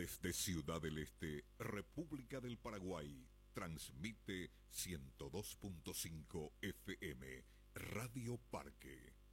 Desde Ciudad del Este, República del Paraguay, transmite 102.5 FM, Radio Parque,